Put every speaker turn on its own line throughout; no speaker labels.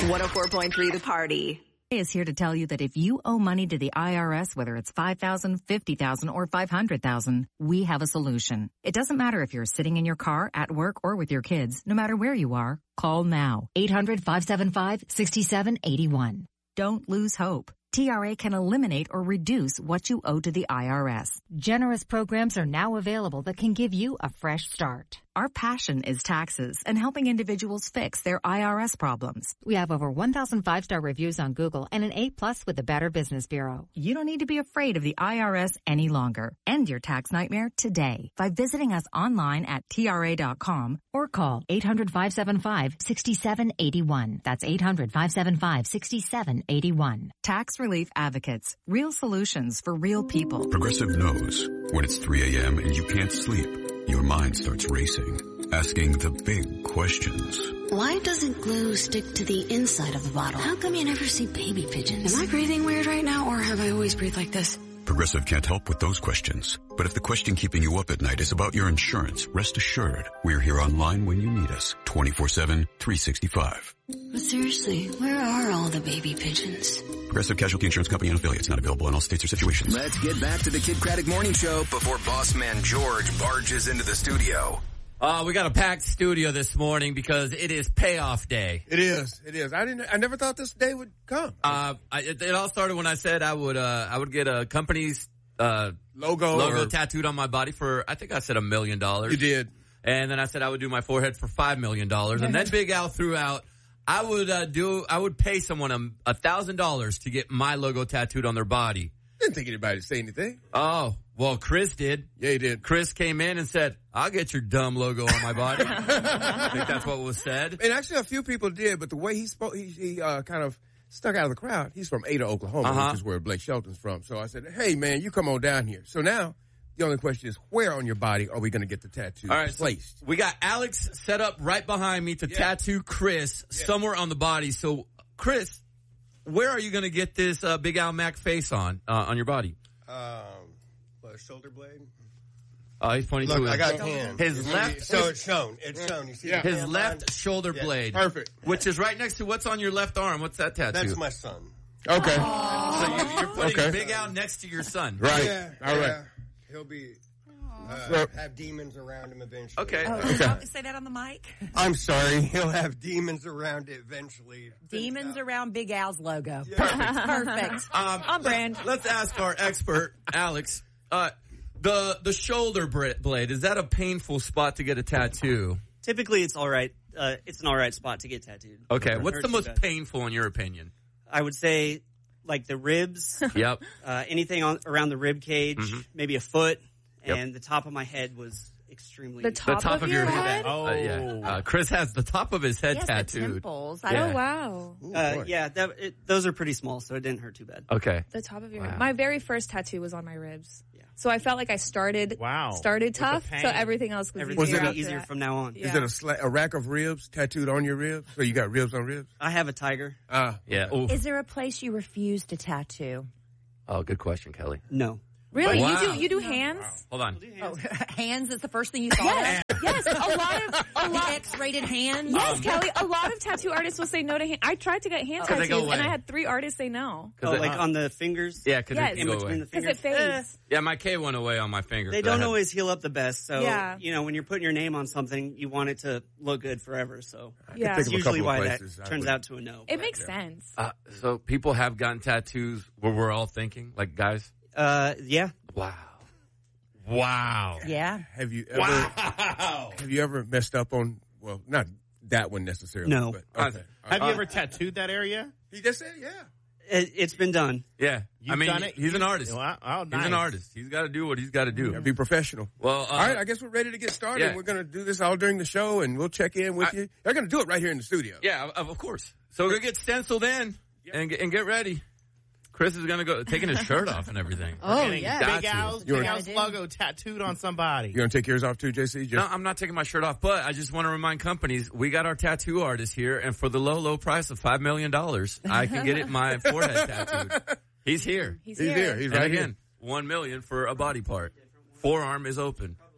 104.3 The Party
is here to tell you that if you owe money to the IRS, whether it's $5,000, $50,000, or $500,000, we have a solution. It doesn't matter if you're sitting in your car, at work, or with your kids. No matter where you are, call now. 800-575-6781. Don't lose hope. TRA can eliminate or reduce what you owe to the IRS. Generous programs are now available that can give you a fresh start. Our passion is taxes and helping individuals fix their IRS problems. We have over 1,000 5-star reviews on Google and an A+ with the Better Business Bureau. You don't need to be afraid of the IRS any longer. End your tax nightmare today by visiting us online at TRA.com or call 800-575-6781. That's 800-575-6781. Tax Relief Advocates. Real solutions for real people.
Progressive knows when it's 3 a.m. and you can't sleep, your mind starts racing, asking the big questions.
Why doesn't glue stick to the inside of the bottle? How come you never see baby pigeons? Am I breathing weird right now, or have I always breathed like this?
Progressive can't help with those questions. But if the question keeping you up at night is about your insurance, rest assured, we're here online when you need us, 24/7, 365.
But seriously, where are all the baby pigeons?
Progressive Casualty Insurance Company and affiliates, not available in all states or situations.
Let's get back to the Kid Craddock Morning Show before boss man George barges into the studio.
We got a packed studio this morning because it is payoff day.
It is. I never thought this day would come.
It all started when I said I would get a company's
logo
tattooed on my body for, I think I said $1 million.
You did.
And then I said I would do my forehead for $5 million. And then Big Al threw out, I would pay someone $1,000 to get my logo tattooed on their body.
Didn't think anybody would say anything.
Oh, well, Chris did.
Yeah, he did.
Chris came in and said, I'll get your dumb logo on my body. I think that's what was said.
And actually a few people did, but the way he spoke, he kind of stuck out of the crowd. He's from Ada, Oklahoma, which is where Blake Shelton's from. So I said, hey, man, you come on down here. So now the only question is, where on your body are we going to get the tattoo placed?
So we got Alex set up right behind me to tattoo Chris somewhere on the body. So, Chris, where are you going to get this Big Al Mac face on your body?
Shoulder blade.
Oh, he's pointing to
I got hand.
His left.
So it's shown. It's shown. You see
his left shoulder blade.
Perfect.
Which is right next to what's on your left arm. What's that tattoo?
That's my son.
Okay.
So you're putting Big Al next to your son.
Right.
Yeah.
All right.
He'll be have demons around him eventually.
Okay.
Say that on the mic.
I'm sorry. He'll have demons around it eventually.
Demons around Big Al's logo.
Yeah.
Perfect. On brand.
Let's ask our expert, Alex. The shoulder blade, is that a painful spot to get a tattoo?
Typically, it's all right. It's an all right spot to get tattooed.
Okay. What's the most painful in your opinion?
I would say, like the ribs.
Yep.
Anything around the rib cage, maybe a foot, and the top of my head was extremely.
The top of your head?
Oh, yeah. Chris has the top of his head tattooed.
The temples.
Oh, wow.
Those are pretty small, so it didn't hurt too bad.
Okay.
The top of your head. My very first tattoo was on my ribs. Yeah. So I felt like I started tough, so everything else was
easier from now on.
Yeah. Is it a rack of ribs tattooed on your ribs? So you got ribs on ribs?
I have a tiger.
Yeah.
Oof. Is there a place you refuse to tattoo?
Oh, good question, Kelly.
No.
Really?
Wow.
You do hands?
Wow. Hold on.
Oh, hands is the first thing you thought of?
Yes, a lot
of X-rated hands.
Yes, Kelly. A lot of tattoo artists will say no to hand. I tried to get hand tattoos, and I had 3 artists say no.
Like on the fingers?
Yeah, because
it
in between the fingers.
Because it fades.
Yeah, my K went away on my finger.
They don't always heal up the best. So, when you're putting your name on something, you want it to look good forever. So that's usually why that turns out to a no.
It makes sense.
So people have gotten tattoos where we're all thinking, like guys?
Yeah.
Wow.
Yeah.
Have you ever messed up on, well, not that one necessarily.
No.
But, okay.
Have you ever tattooed that area?
He just said, yeah.
It's been done.
Yeah.
You've done it?
He's an artist.
Wow. Oh, nice.
He's an artist. He's got to do what he's got to do.
Be professional.
Well,
all right, I guess we're ready to get started.
Yeah.
We're going to do this all during the show, and we'll check in with you. They're going to do it right here in the studio.
Yeah, of course. So we're going to get stenciled in and get ready. Chris is going to go taking his shirt off and everything.
Oh, yeah.
Big Al's logo tattooed on somebody.
You going to take yours off too, JC?
No, I'm not taking my shirt off, but I just want to remind companies, we got our tattoo artist here, and for the low price of $5 million, I can get it my forehead tattooed. He's here.
He's here.
He's right
again, $1 million for a body part. Forearm is open.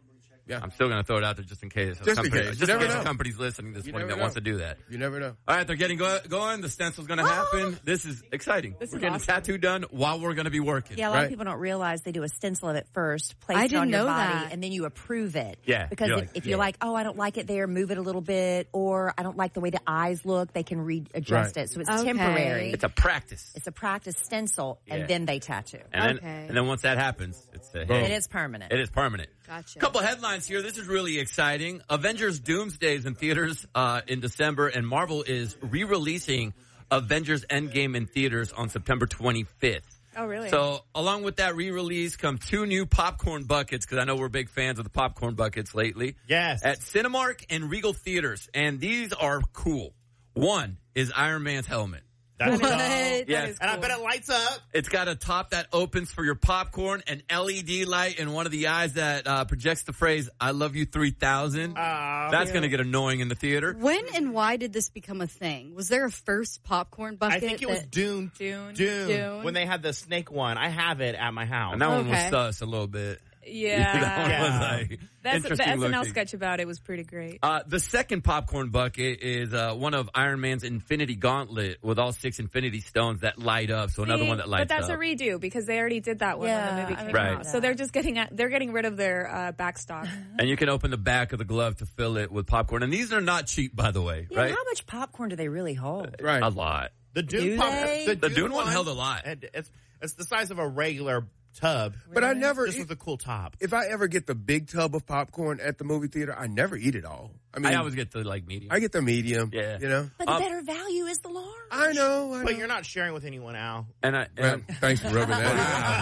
Yeah.
I'm still going to throw it out there just in case.
Just in case.
Just in case a company's listening this morning that wants to do that.
You never know.
All right, they're getting going. The stencil's going to happen. This is exciting. We're getting a tattoo done while we're going to be working.
Yeah, a lot of people don't realize they do a stencil of it first, place it on your body, and then you approve it.
Yeah.
Because if you're like, oh, I don't like it there, move it a little bit, or I don't like the way the eyes look, they can readjust it. So it's temporary.
It's a practice.
It's a practice stencil, and then they tattoo.
And then once that happens, it
is permanent.
It is permanent.
Gotcha.
Couple headlines here. This is really exciting. Avengers Doomsday is in theaters in December, and Marvel is re-releasing Avengers Endgame in theaters on September 25th.
Oh, really?
So along with that re-release come 2 new popcorn buckets, because I know we're big fans of the popcorn buckets lately.
Yes.
At Cinemark and Regal Theaters, and these are cool. One is Iron Man's helmet.
That's
What?
Yes.
That is
And I
cool.
bet it lights up.
It's got a top that opens for your popcorn, an LED light in one of the eyes that projects the phrase, I love you 3000. That's going to get annoying in the theater.
When and why did this become a thing? Was there a first popcorn bucket?
I think it was Dune.
Dune.
When they had the snake one. I have it at my house.
And that one was sus a little bit.
Yeah.
That one was like
The
interesting
SNL
looking.
sketch about it was pretty great.
The second popcorn bucket is one of Iron Man's Infinity Gauntlet with all 6 Infinity Stones that light up. So another one that lights up.
But that's a redo because they already did that one when the movie came out. So they're just getting rid of their back stock.
And you can open the back of the glove to fill it with popcorn. And these are not cheap, by the way,
Yeah,
right?
how much popcorn do they really hold?
Right.
A lot.
The Dune
Do they?
The Dune one held a lot.
It's the size of a regular tub.
But I never
Just with a cool top.
If I ever get the big tub of popcorn at the movie theater, I never eat it all. I mean,
I always get the medium.
I get the medium.
Yeah.
You know?
But the better value is the large.
I know.
But you're not sharing with anyone, Al.
And
thanks for rubbing that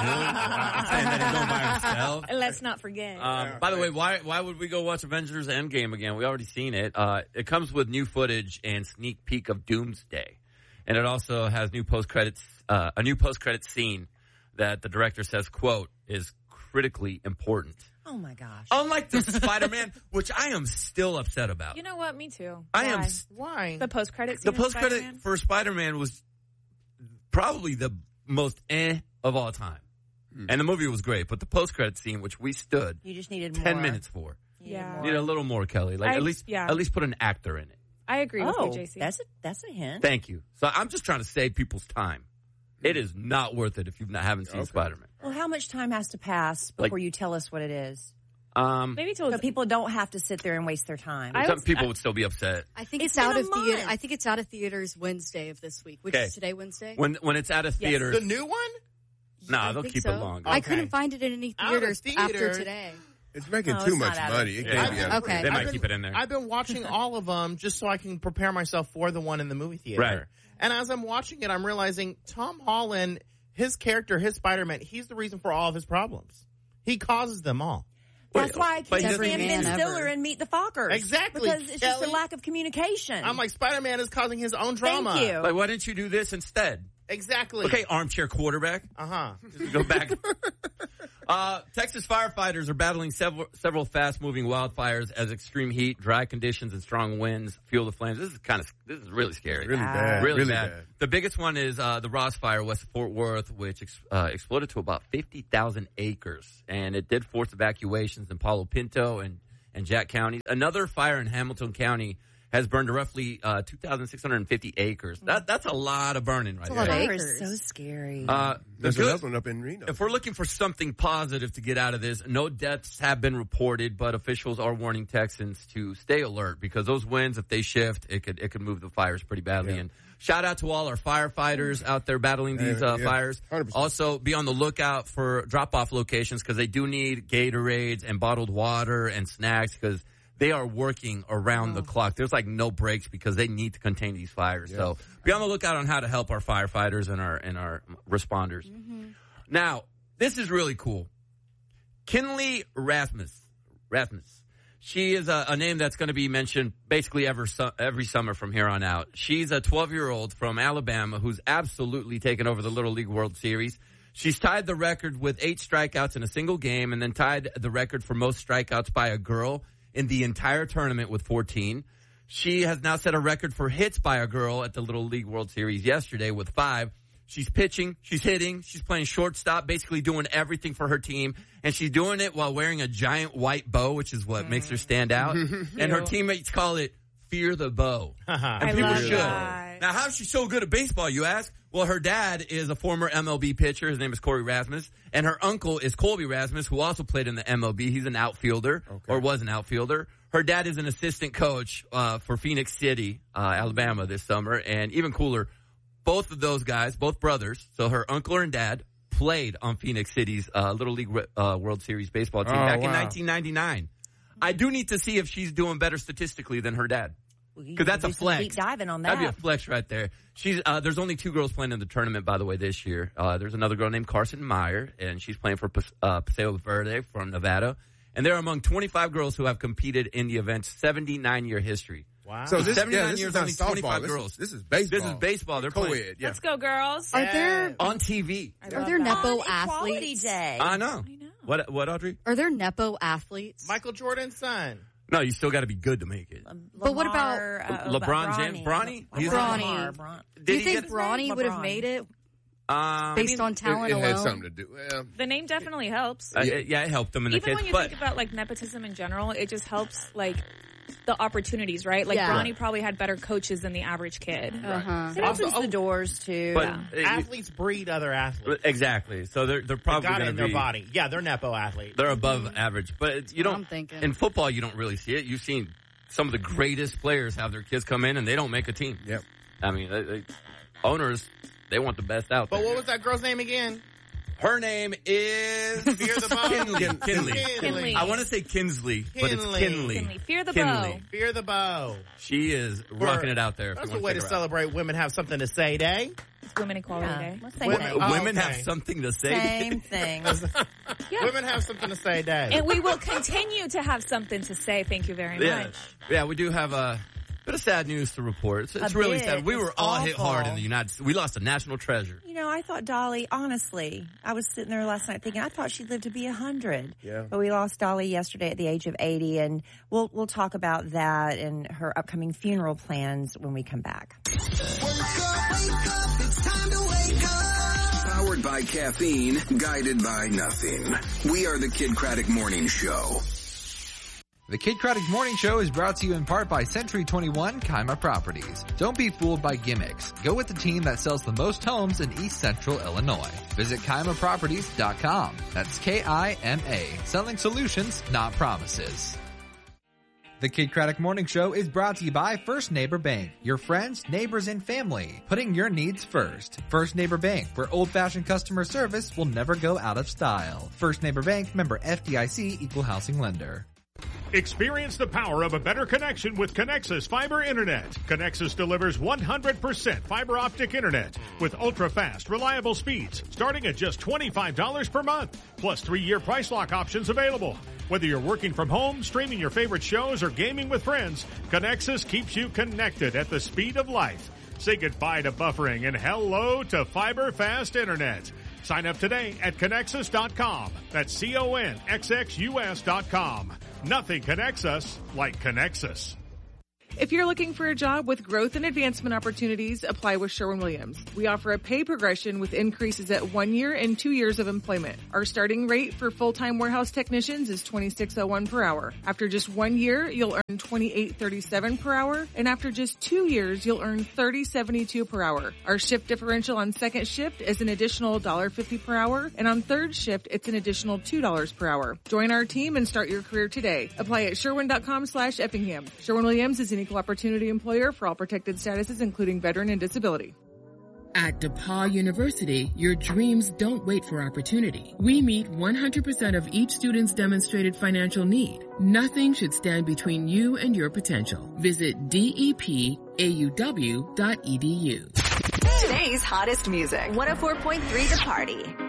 in. Saying that he's going by himself.
And let's not forget.
By the way, why would we go watch Avengers Endgame again? We already seen it. It comes with new footage and sneak peek of Doomsday, and it also has a new post credits scene that the director says, "quote is critically important."
Oh my gosh!
Unlike the Spider-Man, which I am still upset about.
You know what? Me too.
Why?
The post-credit
The
scene
post-credit for Spider-Man was probably the most of all time. And the movie was great, but the post-credit scene, which we stood
You just needed
10
more.
minutes for.
Yeah.
Need a little more, Kelly. Like at least put an actor in it.
I agree with you, JC.
That's a hint.
Thank you. So I'm just trying to save people's time. It is not worth it if you haven't seen Spider-Man.
Well, how much time has to pass before you tell us what it is?
Maybe till
so people don't have to sit there and waste their time.
Some people would still be upset.
I think it's out of theater. I think it's out of theaters Wednesday of this week, which is today, Wednesday.
When it's out of theaters,
the new one?
Nah, they'll keep it longer.
I couldn't find it in any theaters after today.
It's making too much money. It can't be out of
They might keep it in there.
I've been watching all of them just so I can prepare myself for the one in the movie theater.
Right.
And as I'm watching it, I'm realizing Tom Holland, his character, his Spider-Man, he's the reason for all of his problems. He causes them all.
That's why I keep
every
saying
man
Ben Stiller and Meet the Fockers.
Exactly,
Because it's just a lack of communication.
I'm like, Spider-Man is causing his own drama.
Thank you.
Like, why didn't you do this instead?
Exactly.
Okay, armchair quarterback. Just go back. Texas firefighters are battling several fast-moving wildfires as extreme heat, dry conditions, and strong winds fuel the flames. This is really scary.
Really bad.
Really bad. The biggest one is the Ross Fire west of Fort Worth, which exploded to about 50,000 acres, and it did force evacuations in Palo Pinto and Jack counties. Another fire in Hamilton County has burned roughly 2,650 acres. That's a lot of burning right there.
Fire is so scary.
There's another one up in Reno.
If we're looking for something positive to get out of this, no deaths have been reported, but officials are warning Texans to stay alert because those winds, if they shift, it could move the fires pretty badly. And shout out to all our firefighters out there battling these fires.
100%.
Also, be on the lookout for drop-off locations because they do need Gatorades and bottled water and snacks because they are working around the clock. There's like no breaks because they need to contain these fires. Yeah. So be on the lookout on how to help our firefighters and our responders. Mm-hmm. Now, this is really cool. Kinley Rasmus. She is a name that's going to be mentioned basically every summer from here on out. She's a 12-year-old from Alabama who's absolutely taken over the Little League World Series. She's tied the record with 8 strikeouts in a single game and then tied the record for most strikeouts by a girl in the entire tournament with 14. She has now set a record for hits by a girl at the Little League World Series yesterday with 5. She's pitching, she's hitting, she's playing shortstop, basically doing everything for her team. And she's doing it while wearing a giant white bow, which is what makes her stand out. And her teammates call it Fear the Bow. And people should. Now, how is she so good at baseball, you ask? Well, her dad is a former MLB pitcher. His name is Corey Rasmus. And her uncle is Colby Rasmus, who also played in the MLB. He's an outfielder, or was an outfielder. Her dad is an assistant coach for Phoenix City, Alabama this summer. And even cooler, both of those guys, both brothers, so her uncle and dad, played on Phoenix City's Little League World Series baseball team back in 1999. I do need to see if she's doing better statistically than her dad. Because that's a flex.
Deep diving on that.
That'd be a flex right there. She's there's only 2 girls playing in the tournament, by the way, this year. There's another girl named Carson Meyer, and she's playing for Paseo Verde from Nevada. And they're among 25 girls who have competed in the event's 79-year history.
Wow. So this,
79 years, only 25 girls.
This is baseball.
This is baseball. They're playing.
Let's go, girls.
Are there
on TV?
Are there Nepo athletes?
Day.
I know. What, Audrey?
Are there Nepo athletes?
Michael Jordan's son.
No, you still got to be good to make it.
But what about
LeBron James? Bronny?
Do you think Bronny would have made it based on talent
it
alone?
had something to do.
The name definitely helps.
It helped them in the case.
Even when you think about like nepotism in general, it just helps like the opportunities, right? Like Bronny probably had better coaches than the average kid.
It opens the doors too.
But
athletes breed other athletes.
Exactly. So they're probably
going to be
in
their body. Yeah, they're Nepo athletes.
They're above average. But you don't. In football, you don't really see it. You've seen some of the greatest players have their kids come in and they don't make a team.
Yep.
I mean, owners, they want the best out there.
But what was that girl's name again?
Her name is
Fear the Bow.
Kinley. I want to say Kinsley, but it's Kinley.
Fear the Bow.
Fear the Bow.
She is rocking it out there.
That's a way to celebrate Women Have Something to Say Day.
It's Women Equality Day.
Women have something to say.
Same thing.
Women Have Something to Say Day.
And we will continue to have something to say. Thank you very much.
Yeah, we do have a bit of sad news to report. It's really sad. We were all hit hard in the United States. We lost a national treasure.
You know, I thought Dolly, honestly, I was sitting there last night thinking, I thought she'd live to be 100.
Yeah.
But we lost Dolly yesterday at the age of 80, and we'll talk about that and her upcoming funeral plans when we come back.
Wake up, it's time to wake up. Powered by caffeine, guided by nothing. We are the Kid Craddock Morning Show.
The Kid Craddock Morning Show is brought to you in part by Century 21 Kima Properties. Don't be fooled by gimmicks. Go with the team that sells the most homes in East Central Illinois. Visit KimaProperties.com. That's K-I-M-A. Selling solutions, not promises. The Kid Craddock Morning Show is brought to you by First Neighbor Bank. Your friends, neighbors, and family. Putting your needs first. First Neighbor Bank, where old-fashioned customer service will never go out of style. First Neighbor Bank, member FDIC, equal housing lender.
Experience the power of a better connection with Connexus Fiber Internet. Connexus delivers 100% fiber optic internet with ultra-fast, reliable speeds starting at just $25 per month, plus 3-year price lock options available. Whether you're working from home, streaming your favorite shows, or gaming with friends, Connexus keeps you connected at the speed of life. Say goodbye to buffering and hello to fiber fast internet. Sign up today at Connexus.com. That's CONXXUS.com. Nothing connects us like Connexus.
If you're looking for a job with growth and advancement opportunities, apply with Sherwin-Williams. We offer a pay progression with increases at 1 year and 2 years of employment. Our starting rate for full-time warehouse technicians is $26.01 per hour. After just 1 year, you'll earn $28.37 per hour, and after just 2 years, you'll earn $30.72 per hour. Our shift differential on second shift is an additional $1.50 per hour, and on third shift, it's an additional $2 per hour. Join our team and start your career today. Apply at Sherwin.com/Effingham. Sherwin-Williams is an equal opportunity employer for all protected statuses, including veteran and disability.
At DePaul University, your dreams don't wait for opportunity. We meet 100% of each student's demonstrated financial need. Nothing should stand between you and your potential. Visit DEPAUW.edu.
Today's hottest music. 104.3 The Party.